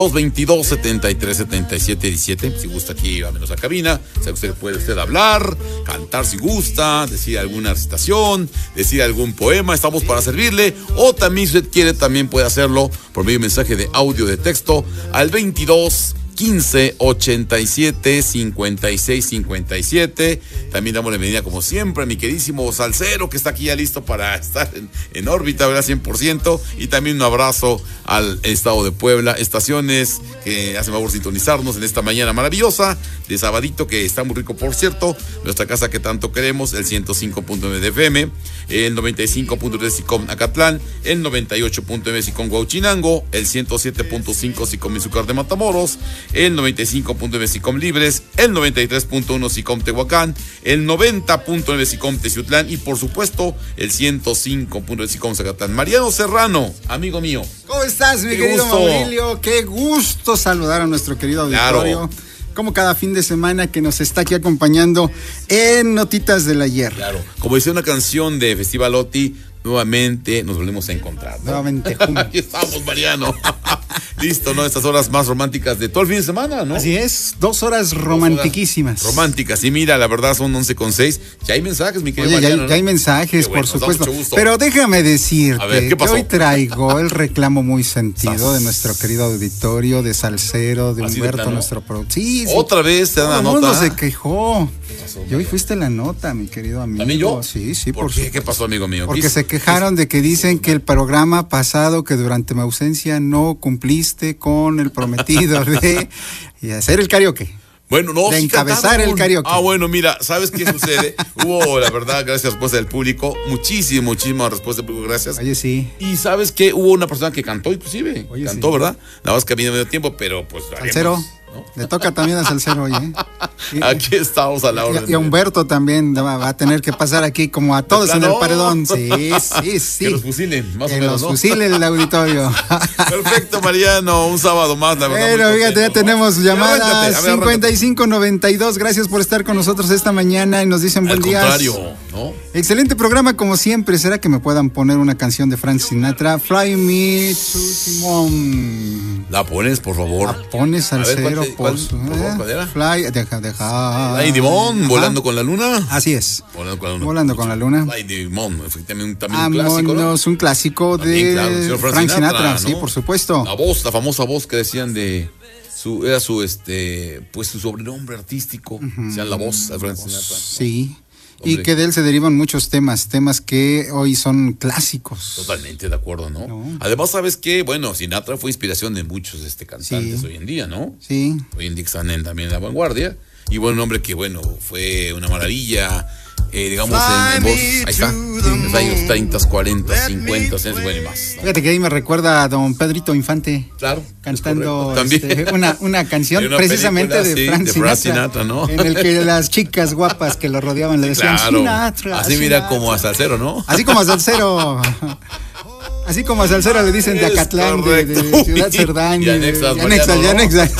222-73-77-17. Si gusta aquí, a menos a cabina. O sea, puede hablar, cantar si gusta, decir alguna recitación, decir algún poema. Estamos para servirle. O también, si usted quiere, también puede hacerlo por medio de mensaje de audio, de texto al 22 15 87 56 57. También damos la bienvenida, como siempre, a mi queridísimo salsero, que está aquí ya listo para estar en órbita, ¿verdad? 100%. Y también un abrazo al estado de Puebla, estaciones que hacen favor sintonizarnos en esta mañana maravillosa de sabadito, que está muy rico, por cierto. Nuestra casa que tanto queremos, el 105.9 de FM, el 95.3 Sicom Acatlán, el 98.9 Sicom Huauchinango, el 107.5 Sicom Izúcar de Matamoros, el 95.9 Sicom Libres, el 93.1 Sicom Tehuacán, el 90.9 Sicom Teciutlán y, por supuesto, el 105.9 Sicom Zacatlán. Mariano Serrano, amigo mío. ¿Cómo estás, mi querido Maurilio? Qué gusto saludar a nuestro querido auditorio. Claro. Como cada fin de semana, que nos está aquí acompañando en Notitas del Ayer. Claro. Como dice una canción de Festivalotti, nuevamente nos volvemos a encontrar, ¿no? Nuevamente. Aquí estamos, Mariano. Listo, ¿no? Estas horas más románticas de todo el fin de semana, ¿no? Así es, 2 horas romantiquísimas. Románticas. Y mira, la verdad son 11:06. Ya hay mensajes, mi querido Mariano. Mariano, ya hay mensajes, bueno, por supuesto. Gusto. Pero déjame decirte, ver, ¿qué pasó? que hoy traigo el reclamo muy sentido de nuestro querido auditorio, de Salsero, de Humberto, nuestro productor. Sí. ¿Otra vez te dan la nota? Todo el mundo se quejó. Y hoy fuiste la nota, mi querido amigo. ¿También yo? Sí. ¿Por qué? ¿Qué pasó, amigo mío? Porque se quejaron de que dicen que el programa pasado, que durante mi ausencia no cumpliste con el prometido de hacer el karaoke. Bueno, no, de encabezar el karaoke. Bueno, mira, ¿sabes qué sucede? Hubo, la verdad, gracias a la respuesta del público, muchísima respuesta del público, gracias. Oye, sí. Y ¿sabes qué? Hubo una persona que cantó, inclusive. Oye, cantó, sí. ¿Verdad? Nada más que a mí no me dio tiempo, pero pues... Salsero, ¿no? Le toca también a Salsero, oye. Aquí estamos a la orden. Y a Humberto también va a tener que pasar aquí como a todos en el paredón. Sí. Que los fusilen, más o menos, los fusilen el auditorio. Perfecto, Mariano, un sábado más, la verdad. Bueno, fíjate, ya tenemos llamadas 5592. Gracias por estar con nosotros esta mañana y nos dicen buen día. Al contrario, ¿no? Excelente programa como siempre. ¿Será que me puedan poner una canción de Frank Sinatra? Fly Me to Simone. ¿La pones, por favor? La pones, Salsero. ¿Cuál era? Fly, deja. Fly Dimon, volando con la luna. Así es. Volando con la luna. Fly Dimon, también un clásico, ¿no? Es un clásico también, de claro, Frank Sinatra, ¿no? Sí, por supuesto. La famosa voz que decían de era su pues su sobrenombre artístico, decían la voz de Frank Sinatra. Sí. Hombre. Y que de él se derivan muchos temas que hoy son clásicos. Totalmente de acuerdo, ¿no? Además, ¿sabes qué? Bueno, Sinatra fue inspiración de muchos cantantes hoy en día, ¿no? Sí. Hoy en día están también en la vanguardia. Y bueno, un hombre que, fue una maravilla, digamos, en voz. Ahí está. En los años 30, 40, 50, bueno y más, ¿no? Fíjate que ahí me recuerda a don Pedrito Infante. Claro. Cantando una canción precisamente película, de Frank Sinatra, ¿no? En el que las chicas guapas que lo rodeaban le decían Sinatra. Así mira como a Salsero, ¿no? Así como a Salsero. Así como a Salsero le dicen de Acatlán, de Ciudad Cerdán. Ya anexas.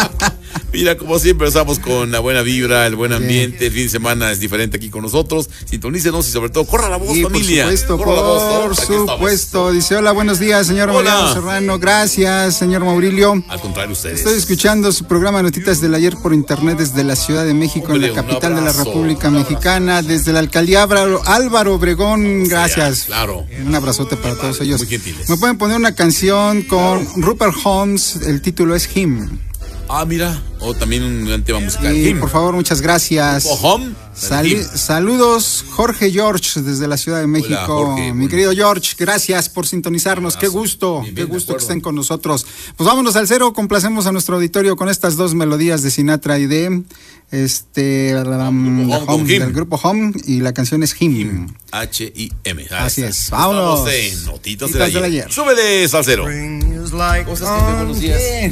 Mira, como siempre estamos con la buena vibra, el buen ambiente. El fin de semana es diferente aquí con nosotros. Sintonícenos y sobre todo, corra la voz, familia. Por supuesto. Dice, hola, buenos días, señor Mariano Serrano. Gracias, señor Maurilio. Al contrario, ustedes. Estoy escuchando su programa Notitas del Ayer por internet desde la Ciudad de México, en la capital de la República Mexicana, desde la alcaldía Álvaro Obregón. Gracias. Claro. Un abrazote para todos ellos. Muy gentiles. ¿Me pueden poner una canción con Rupert Holmes? El título es Him. Mira, también un tema musical. Sí, por favor, muchas gracias. Saludos, Jorge George, desde la Ciudad de México. Hola, Jorge, mi querido George, gracias por sintonizarnos. Qué gusto que estén con nosotros. Pues vámonos al cero, complacemos a nuestro auditorio con estas 2 melodías de Sinatra y de del grupo Home, y la canción es Him. H-I-M. Así es. Vámonos. Notitas del ayer. Súbele, Salsero. Buenos días.